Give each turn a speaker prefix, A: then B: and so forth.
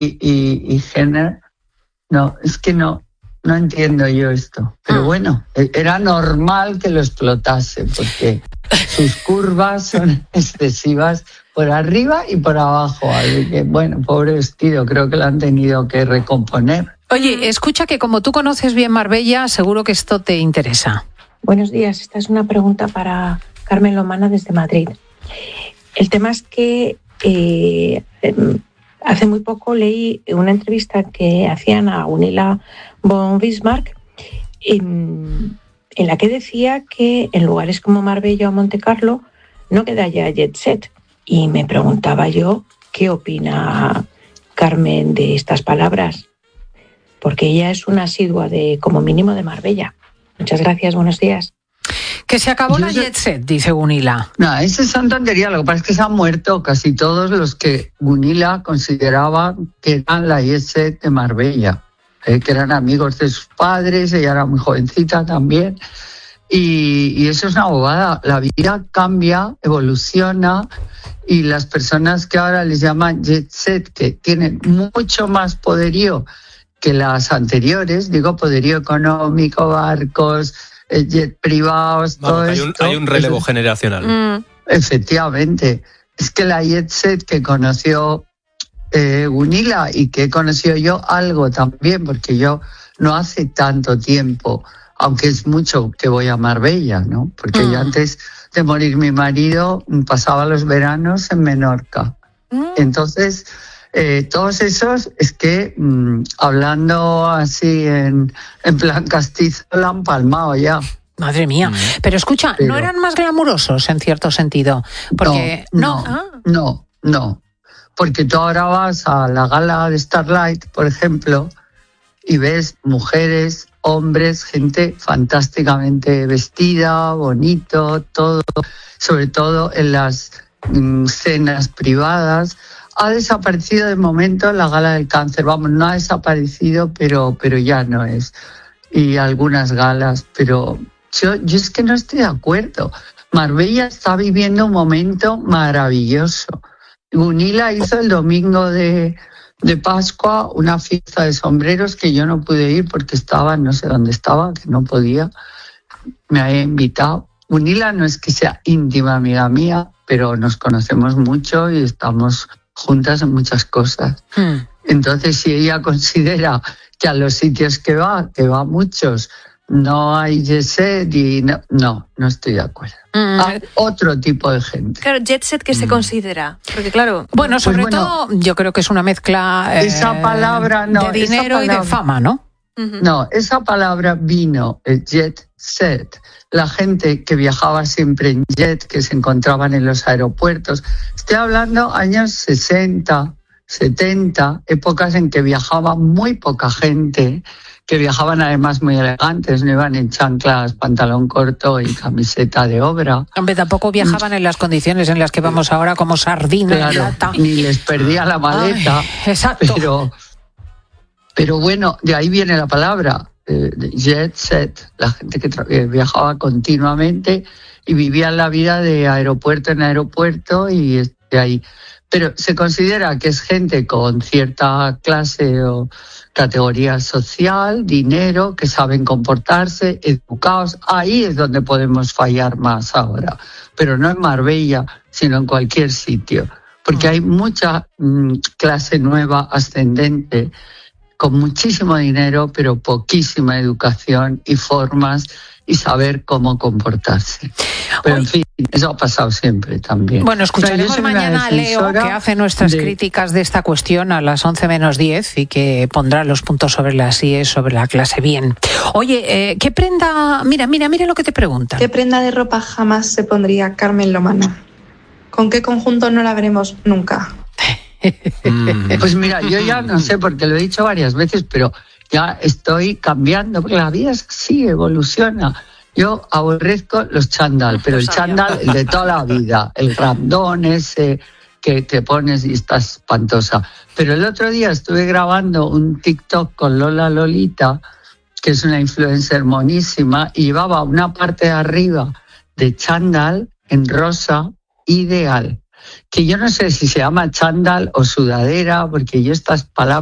A: y Jenner. No, es que no entiendo yo esto. Pero bueno, era normal que lo explotase porque sus curvas son excesivas por arriba y por abajo. Así que, bueno, pobre vestido, creo que lo han tenido que recomponer.
B: Oye, escucha que como tú conoces bien Marbella, seguro que esto te interesa.
C: Buenos días, esta es una pregunta para Carmen Lomana desde Madrid. El tema es que hace muy poco leí una entrevista que hacían a Gunilla von Bismarck en la que decía que en lugares como Marbella o Montecarlo no queda ya jet set. Y me preguntaba yo qué opina Carmen de estas palabras, porque ella es una asidua de como mínimo de Marbella. Muchas gracias, buenos días.
B: Que se acabó la jet set, dice Gunilla.
A: No, esas son tonterías. Lo que pasa es que se han muerto casi todos los que Gunilla consideraba que eran la jet set de Marbella, que eran amigos de sus padres, ella era muy jovencita también. Y eso es una bobada. La vida cambia, evoluciona, y las personas que ahora les llaman jet set, que tienen mucho más poderío que las anteriores, digo poderío económico, barcos, jet privados, todo esto.
D: Hay un relevo generacional.
A: Efectivamente. Es que la jet set que conoció Gunilla y que he conocido yo algo también, porque yo no hace tanto tiempo, aunque es mucho que voy a Marbella, ¿no? Porque yo antes de morir mi marido pasaba los veranos en Menorca. Entonces, todos esos, es que hablando así en plan castizo, la han palmado ya.
B: Madre mía. Pero escucha, ¿no eran más glamurosos en cierto sentido? Porque
A: no. Porque tú ahora vas a la gala de Starlight, por ejemplo, y ves mujeres, hombres, gente fantásticamente vestida, bonito, todo, sobre todo en las cenas privadas. Ha desaparecido de momento la gala del cáncer, vamos, no ha desaparecido, pero ya no es. Y algunas galas, pero yo es que no estoy de acuerdo. Marbella está viviendo un momento maravilloso. Gunilla hizo el domingo de Pascua una fiesta de sombreros que yo no pude ir porque estaba, no sé dónde estaba, que no podía. Me había invitado. Gunilla no es que sea íntima amiga mía, pero nos conocemos mucho y estamos juntas en muchas cosas. Entonces, si ella considera que a los sitios que va muchos, no hay jet set, y no estoy de acuerdo. Otro tipo de gente.
E: Claro, jet set, ¿qué se considera? Porque claro...
B: Bueno, sobre todo, yo creo que es una mezcla
A: esa palabra,
B: de dinero y de fama, ¿no?
A: No, esa palabra vino, el jet set. La gente que viajaba siempre en jet, que se encontraban en los aeropuertos. Estoy hablando años 60, 70, épocas en que viajaba muy poca gente, que viajaban además muy elegantes, no iban en chanclas, pantalón corto y camiseta de obra.
B: Hombre, tampoco viajaban en las condiciones en las que vamos ahora como sardinas.
A: Claro, ni les perdía la maleta.
B: Ay, exacto.
A: Pero bueno, de ahí viene la palabra, jet set, la gente que viajaba continuamente y vivía la vida de aeropuerto en aeropuerto y de ahí. Pero se considera que es gente con cierta clase o categoría social, dinero, que saben comportarse, educados. Ahí es donde podemos fallar más ahora, pero no en Marbella, sino en cualquier sitio, porque hay mucha clase nueva, ascendente, con muchísimo dinero, pero poquísima educación y formas y saber cómo comportarse. Pero en fin, eso ha pasado siempre también.
B: Bueno, escucharemos mañana a Leo, que hace nuestras críticas de esta cuestión a las 11 menos 10 y que pondrá los puntos sobre las IES, sobre la clase bien. Oye, ¿qué prenda? Mira lo que te preguntan.
F: ¿Qué prenda de ropa jamás se pondría Carmen Lomana? ¿Con qué conjunto no la veremos nunca?
A: Pues mira, yo ya no sé, porque lo he dicho varias veces, pero ya estoy cambiando, porque la vida es así, evoluciona. Yo aborrezco los chándal, pero el chándal el de toda la vida, el grandón ese que te pones y estás espantosa. Pero el otro día estuve grabando un TikTok con Lola Lolita, que es una influencer monísima, y llevaba una parte de arriba de chándal en rosa ideal. que yo no sé si se llama chándal o sudadera, porque yo estas palabras